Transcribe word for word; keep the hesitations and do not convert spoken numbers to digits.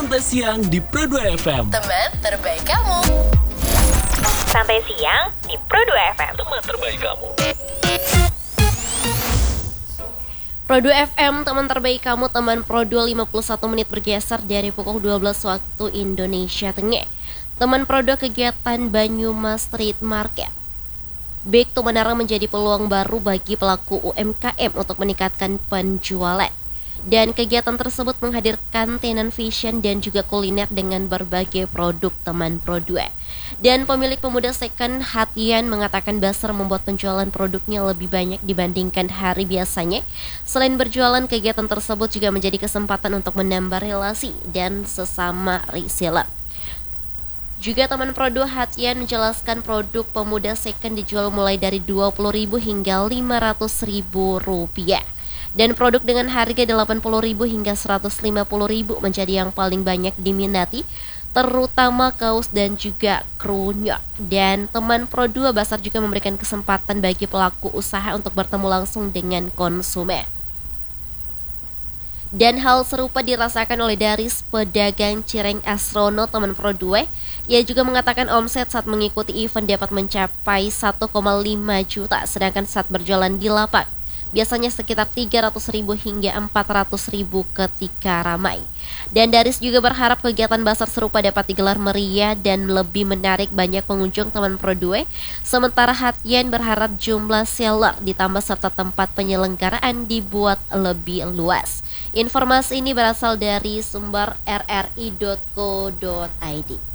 Santai Siang di Pro dua F M. Teman terbaik kamu. Santai Siang di Pro dua F M. Teman terbaik kamu. Pro dua F M, teman terbaik kamu, teman Pro dua lima puluh satu menit bergeser dari pukul dua belas waktu Indonesia Tengah. Teman Pro dua kegiatan Banyumas Street Market. Back to Menara menjadi peluang baru bagi pelaku U M K M untuk meningkatkan penjualan. Dan kegiatan tersebut menghadirkan tenan fashion dan juga kuliner dengan berbagai produk teman Pro dua. Dan pemilik Pemuda Second Hatian mengatakan Basar membuat penjualan produknya lebih banyak dibandingkan hari biasanya. Selain berjualan, kegiatan tersebut juga menjadi kesempatan untuk menambah relasi dan sesama reseller. Juga teman Pro dua Hatian menjelaskan produk Pemuda Second dijual mulai dari dua puluh ribu hingga lima ratus ribu rupiah. Dan produk dengan harga delapan puluh ribu hingga seratus lima puluh ribu menjadi yang paling banyak diminati, terutama kaos dan juga crewnya. Dan teman Pro dua Basar juga memberikan kesempatan bagi pelaku usaha untuk bertemu langsung dengan konsumen. Dan hal serupa dirasakan oleh Daris, pedagang cireng Asrono teman Pro dua. Ia juga mengatakan omset saat mengikuti event dapat mencapai satu koma lima juta, sedangkan saat berjualan di lapak biasanya sekitar tiga ratus ribu hingga empat ratus ribu ketika ramai. Dan Daris juga berharap kegiatan Basar serupa dapat digelar meriah dan lebih menarik banyak pengunjung teman Pro dua. Sementara Hatian berharap jumlah seller ditambah serta tempat penyelenggaraan dibuat lebih luas. Informasi ini berasal dari sumber r r i dot co dot i d.